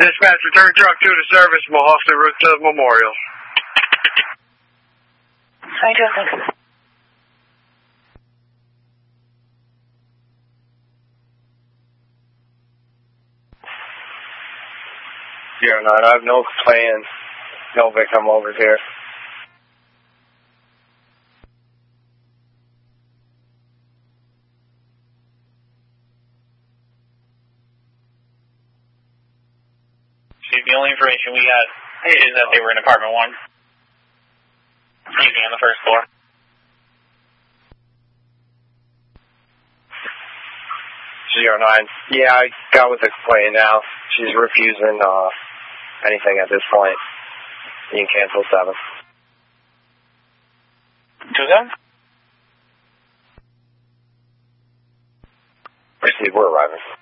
Dispatch, return truck 2 to service, Mohawk to route to Memorial. I do, thanks. Zero 9, I have no plans, no victim over here. The only information we got is that they were in apartment 1. Sleeping on the first floor. Zero 9. Yeah, I got with the complaint now. She's refusing anything at this point. You can cancel 7. 2-7? Receive, we're arriving.